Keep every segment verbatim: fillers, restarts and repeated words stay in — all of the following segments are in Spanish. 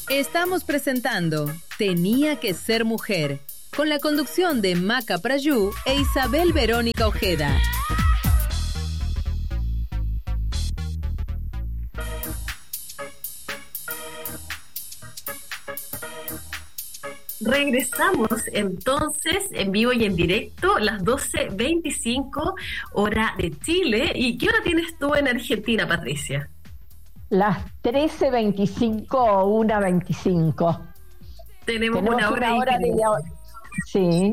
Estamos presentando Tenía que ser mujer, con la conducción de Maca Prayú e Isabel Verónica Ojeda. Regresamos entonces en vivo y en directo, las doce veinticinco hora de Chile. ¿Y qué hora tienes tú en Argentina, Patricia? Las trece veinticinco o una veinticinco. Tenemos, Tenemos una hora, una hora de... Sí.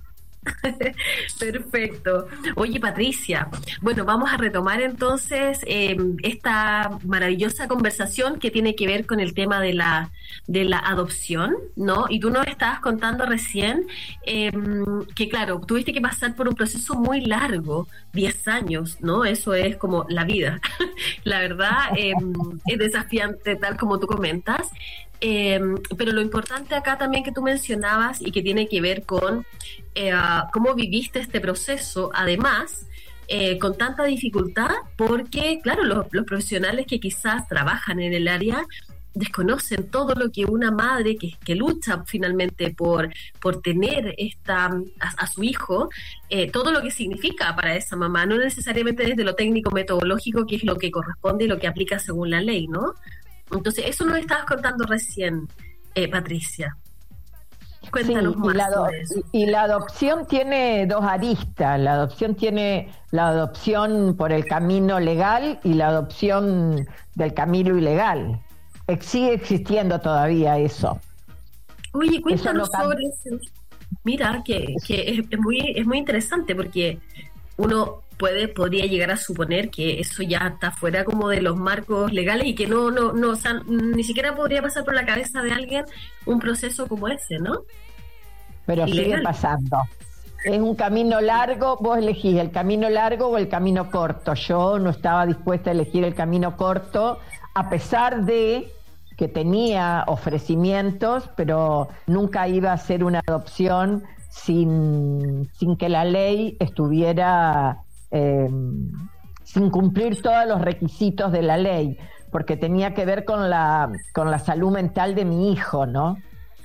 Perfecto. Oye, Patricia, bueno, vamos a retomar entonces eh, esta maravillosa conversación que tiene que ver con el tema de la de la adopción, ¿no? Y tú nos estabas contando recién eh, que, claro, tuviste que pasar por un proceso muy largo, diez años, ¿no? Eso es como la vida. La verdad, eh, es desafiante, tal como tú comentas. Eh, pero lo importante acá también que tú mencionabas y que tiene que ver con eh, cómo viviste este proceso, además, eh, con tanta dificultad, porque, claro, los, los profesionales que quizás trabajan en el área desconocen todo lo que una madre que, que lucha finalmente por, por tener esta a, a su hijo, eh, todo lo que significa para esa mamá, no necesariamente desde lo técnico metodológico, que es lo que corresponde y lo que aplica según la ley, ¿no? Entonces, eso nos estabas contando recién, eh, Patricia. Cuéntanos sí, más y la, sobre eso. Y la adopción tiene dos aristas. La adopción tiene la adopción por el camino legal y la adopción del camino ilegal. Ex- sigue existiendo todavía eso. Oye, cuéntanos eso no sobre eso. Mira, que, que es, es muy es muy interesante porque uno puede podría llegar a suponer que eso ya está fuera como de los marcos legales y que no no no o sea, ni siquiera podría pasar por la cabeza de alguien un proceso como ese, ¿no? Pero Ilegal. Sigue pasando. Es un camino largo, vos elegís el camino largo o el camino corto. Yo no estaba dispuesta a elegir el camino corto, a pesar de que tenía ofrecimientos, pero nunca iba a hacer una adopción sin, sin que la ley estuviera, eh, sin cumplir todos los requisitos de la ley, porque tenía que ver con la, con la salud mental de mi hijo, ¿no?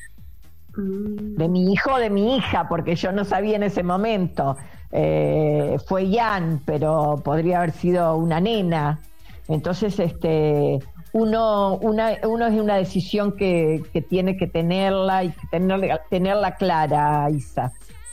De mi hijo o de mi hija, porque yo no sabía en ese momento. Eh, fue Jan, pero podría haber sido una nena. Entonces, este... Uno, una, uno es una decisión que, que tiene que tenerla y que tenerla, tenerla clara, Isa.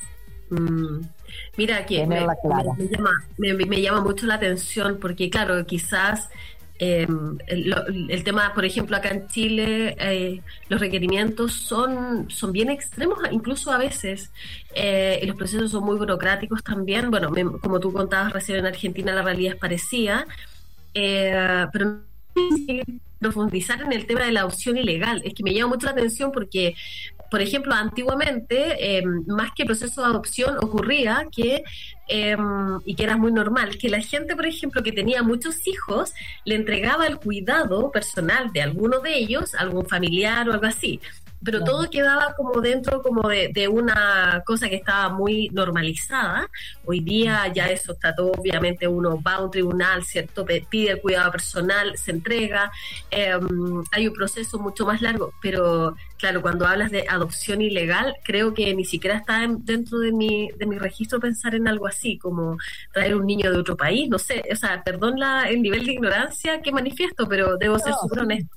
Mm. Mira, que me, me, me, llama, me, me llama mucho la atención porque, claro, quizás eh, el, el tema, por ejemplo, acá en Chile, eh, los requerimientos son, son bien extremos, incluso a veces, eh, y los procesos son muy burocráticos también. Bueno, me, como tú contabas recién, en Argentina la realidad es parecida, eh, pero profundizar en el tema de la adopción ilegal. Es que me llama mucho la atención porque, por ejemplo, antiguamente, eh, más que el proceso de adopción, ocurría que, eh, y que era muy normal, que la gente, por ejemplo, que tenía muchos hijos, le entregaba el cuidado personal de alguno de ellos, algún familiar o algo así. Pero claro, todo quedaba como dentro como de, de una cosa que estaba muy normalizada. Hoy día ya eso está todo, obviamente uno va a un tribunal, ¿cierto? Pide el cuidado personal, se entrega, eh, hay un proceso mucho más largo, pero claro, cuando hablas de adopción ilegal, creo que ni siquiera está en, dentro de mi, de mi registro pensar en algo así, como traer un niño de otro país, no sé, o sea, perdón la, el nivel de ignorancia que manifiesto, pero debo no, ser súper honesta.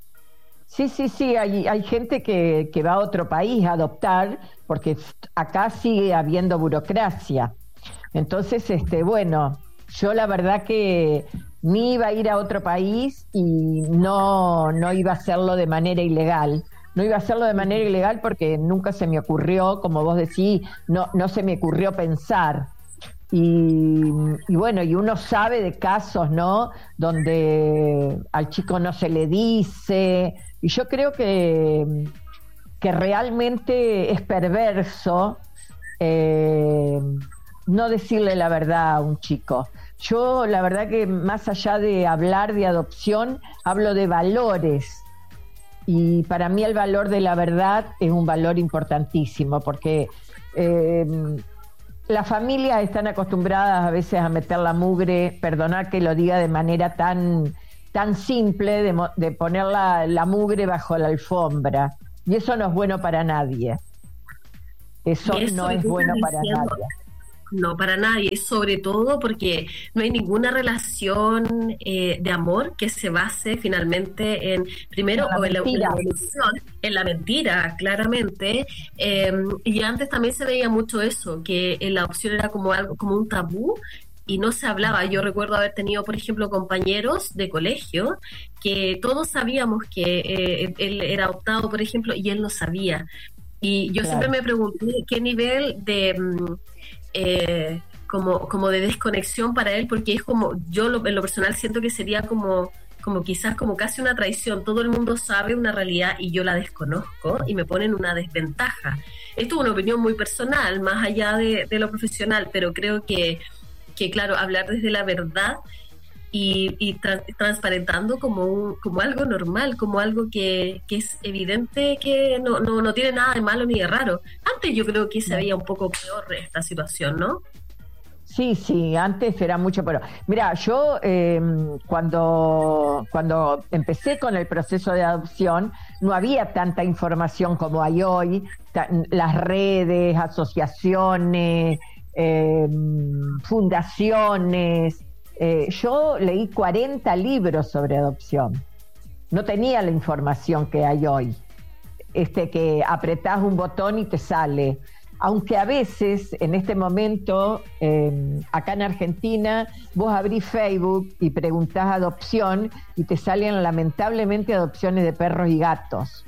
Sí, sí, sí, hay, hay gente que, que va a otro país a adoptar, porque acá sigue habiendo burocracia. Entonces, este, bueno, yo la verdad que ni iba a ir a otro país y no, no iba a hacerlo de manera ilegal. No iba a hacerlo de manera ilegal porque nunca se me ocurrió, como vos decís, no, no se me ocurrió pensar. Y, y bueno, y uno sabe de casos, ¿no?, donde al chico no se le dice, y yo creo que, que realmente es perverso eh, no decirle la verdad a un chico. Yo la verdad que más allá de hablar de adopción, hablo de valores, y para mí el valor de la verdad es un valor importantísimo, porque eh, las familias están acostumbradas a veces a meter la mugre, perdonar que lo diga de manera tan, tan simple de, de poner la, la mugre bajo la alfombra. Y eso no es bueno para nadie. Eso, eso no es bueno para diciendo, nadie. No, para nadie, sobre todo porque no hay ninguna relación eh, de amor que se base finalmente en, primero, o en la, en la evolución, en la mentira, claramente, eh, y antes también se veía mucho eso, que la adopción era como algo, como un tabú, y no se hablaba. Yo recuerdo haber tenido, por ejemplo, compañeros de colegio que todos sabíamos que eh, él era adoptado, por ejemplo, y él no sabía. Y yo claro. siempre me pregunté qué nivel de... Eh, como, como de desconexión para él, porque es como, yo lo, en lo personal siento que sería como, como quizás como casi una traición. Todo el mundo sabe una realidad y yo la desconozco y me pone en una desventaja. Esto es una opinión muy personal, más allá de, de lo profesional, pero creo que, que claro, hablar desde la verdad y, y tra- transparentando como un, como algo normal, como algo que, que es evidente que no, no, no tiene nada de malo ni de raro. Antes yo creo que se veía un poco peor esta situación, ¿no? Sí, sí, antes era mucho peor. Mira, yo eh, cuando, cuando empecé con el proceso de adopción no había tanta información como hay hoy, ta- las redes, asociaciones, eh, fundaciones. Eh, yo leí cuarenta libros sobre adopción. No tenía la información que hay hoy. Este, que apretás un botón y te sale. Aunque a veces, en este momento, eh, acá en Argentina, vos abrís Facebook y preguntás adopción y te salen lamentablemente adopciones de perros y gatos.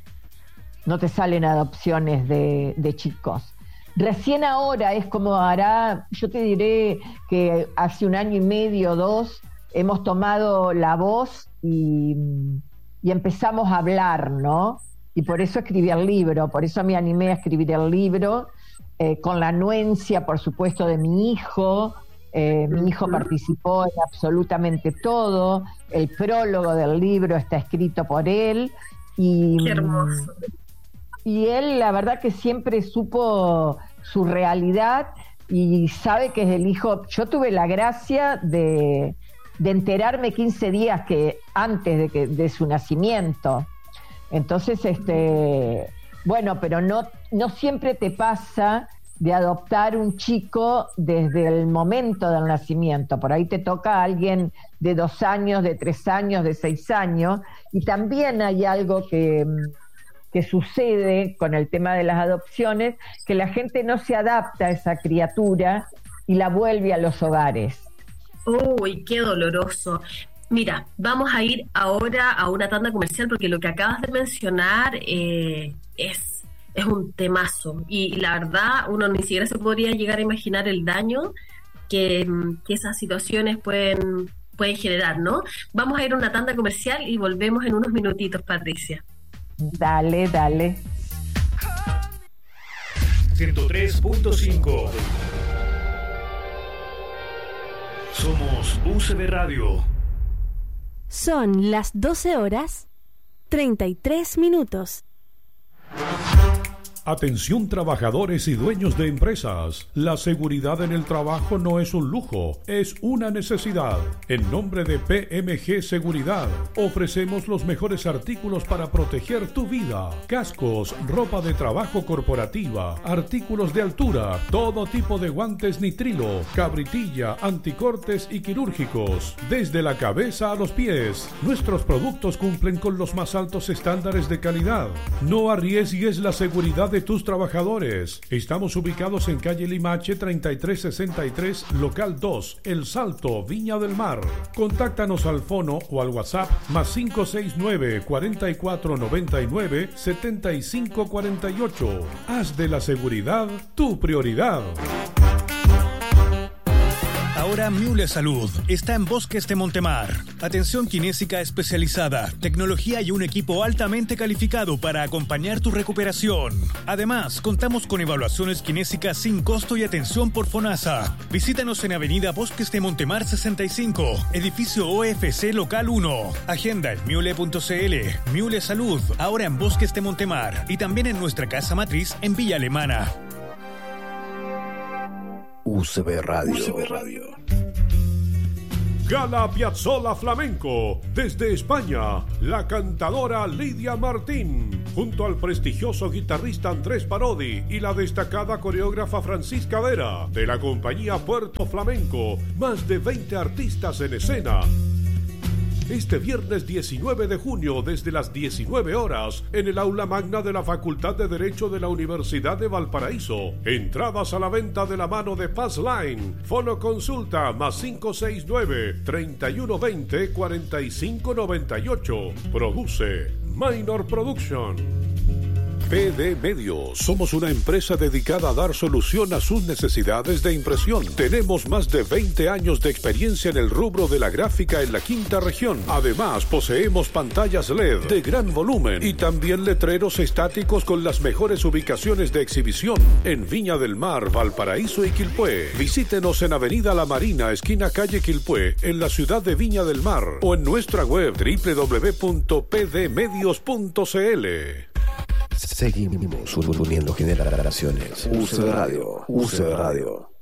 No te salen adopciones de, de chicos. Recién ahora es como hará, yo te diré que hace un año y medio o dos hemos tomado la voz y, y empezamos a hablar, ¿no? Y por eso escribí el libro, por eso me animé a escribir el libro, eh, con la anuencia, por supuesto, de mi hijo. Eh, mi hijo participó en absolutamente todo, el prólogo del libro está escrito por él. Y, ¡qué hermoso! Y él, la verdad que siempre supo su realidad y sabe que es el hijo. Yo tuve la gracia de, de enterarme quince días que antes de, que, de su nacimiento. Entonces, este, bueno, pero no, no siempre te pasa de adoptar un chico desde el momento del nacimiento. Por ahí te toca a alguien de dos años, de tres años, de seis años. Y también hay algo que... que sucede con el tema de las adopciones, que la gente no se adapta a esa criatura y la vuelve a los hogares. Uy, qué doloroso. Mira, vamos a ir ahora a una tanda comercial porque lo que acabas de mencionar eh, es, es un temazo y, y la verdad uno ni siquiera se podría llegar a imaginar el daño que, que esas situaciones pueden, pueden generar, ¿no? Vamos a ir a una tanda comercial y volvemos en unos minutitos, Patricia. Dale, dale. ciento tres punto cinco. Somos U C B Radio. Son las doce horas treinta y tres minutos. Atención trabajadores y dueños de empresas. La seguridad en el trabajo no es un lujo, es una necesidad. En nombre de P M G Seguridad, ofrecemos los mejores artículos para proteger tu vida. Cascos, ropa de trabajo corporativa, artículos de altura, todo tipo de guantes nitrilo, cabritilla, anticortes y quirúrgicos. Desde la cabeza a los pies, nuestros productos cumplen con los más altos estándares de calidad. No arriesgues la seguridad de tus trabajadores. Estamos ubicados en calle Limache treinta y tres sesenta y tres, local dos, El Salto, Viña del Mar. Contáctanos al fono o al WhatsApp más cinco seis nueve, cuarenta y cuatro noventa y nueve, setenta y cinco cuarenta y ocho. Haz de la seguridad tu prioridad. Ahora Miule Salud está en Bosques de Montemar. Atención kinésica especializada, tecnología y un equipo altamente calificado para acompañar tu recuperación. Además, contamos con evaluaciones kinésicas sin costo y atención por FONASA. Visítanos en Avenida Bosques de Montemar sesenta y cinco, edificio O F C Local uno. Agenda en miule punto c l. Miule Salud, ahora en Bosques de Montemar y también en nuestra casa matriz en Villa Alemana. U C B Radio. U C B Radio. Gala Piazzolla Flamenco. Desde España, la cantadora Lidia Martín, junto al prestigioso guitarrista Andrés Parodi y la destacada coreógrafa Francisca Vera, de la compañía Puerto Flamenco. Más de veinte artistas en escena. Este viernes diecinueve de junio, desde las diecinueve horas, en el aula magna de la Facultad de Derecho de la Universidad de Valparaíso. Entradas a la venta de la mano de Pass Line. Fono consulta más cinco seis nueve, treinta y uno veinte, cuarenta y cinco noventa y ocho. Produce Minor Production. P D Medios. Somos una empresa dedicada a dar solución a sus necesidades de impresión. Tenemos más de veinte años de experiencia en el rubro de la gráfica en la quinta región. Además, poseemos pantallas L E D de gran volumen y también letreros estáticos con las mejores ubicaciones de exhibición en Viña del Mar, Valparaíso y Quilpué. Visítenos en Avenida La Marina, esquina calle Quilpué, en la ciudad de Viña del Mar, o en nuestra web doble u doble u doble u punto p d medios punto c l. Seguimos uniendo generaciones. U C Radio, U C Radio.